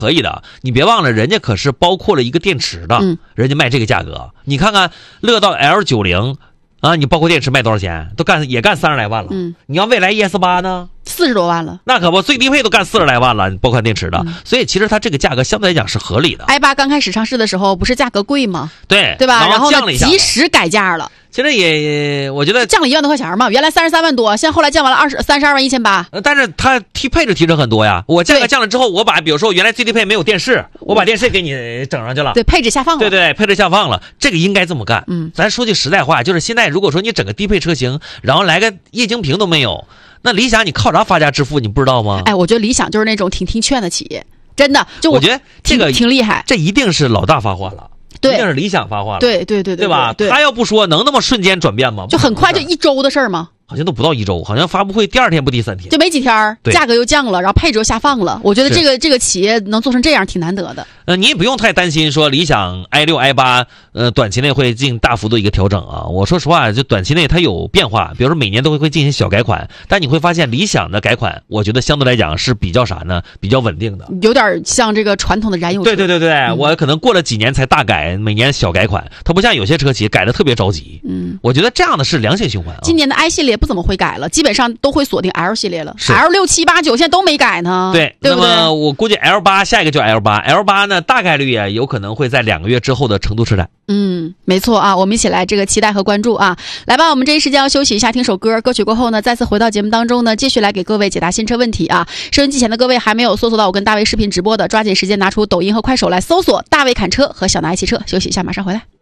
可以的，你别忘了，人家可是包括了一个电池的，人家卖这个价格。你看看乐道 L90啊，你包括电池卖多少钱？也干30来万了。你要未来 ES8 呢 ？40多万了。 那可不，最低配都干40来万了，包括电池的。所以其实它这个价格相对来讲是合理的。 i8 刚开始上市的时候不是价格贵吗？ 对吧？然后呢降了一下， 及时改价了。 其实也我觉得降了1万多块钱嘛，原来33万多，现在后来降完了32万1800。 但是它配置提升很多呀。我价格降了之后，我比如说我原来最低配没有电视，我把电视给你整上去了。 对，配置下放了。 对，配置下放了，这个应该这么干。咱说句实在话，就是现在如果说你整个低配车型，然后来个液晶屏都没有，那理想你靠啥发家致富？你不知道吗？ 哎，我觉得理想就是那种挺听劝的企业，真的。就我觉得这个挺厉害， 这一定是老大发话了。 对， 一定是理想发话了。 对吧？他要不说，能那么瞬间转变吗？ 就很快，就1周的事儿吗？ 好像都不到1周，好像发布会第2天不第3天， 就没几天，价格又降了，然后配置又下放了。我觉得这个企业能做成这样挺难得的。 你也不用太担心说理想 i6、i8，短期内会进行大幅度一个调整啊。我说实话，就短期内它有变化，比如说每年都会进行小改款，但你会发现理想的改款，我觉得相对来讲是比较啥呢？比较稳定的， 有点像这个传统的燃油车。 对，我可能过了几年才大改，每年小改款，它不像有些车企改的特别着急。我觉得这样的是良性循环啊。 今年的 i 系列不怎么会改了，基本上都会锁定 L 系列了。L6、7、8、9现在都没改呢。 对，那么我估计 L8 下一个就 L8 呢，大概率有可能会在2个月之后的成都车展。 没错啊，我们一起来这个期待和关注啊。来吧，我们这一时间要休息一下，听首歌。歌曲过后呢，再次回到节目当中呢，继续来给各位解答新车问题啊。收音机前的各位还没有搜索到我跟大卫视频直播的，抓紧时间拿出抖音和快手来搜索大卫侃车和小拿一汽车。休息一下，马上回来。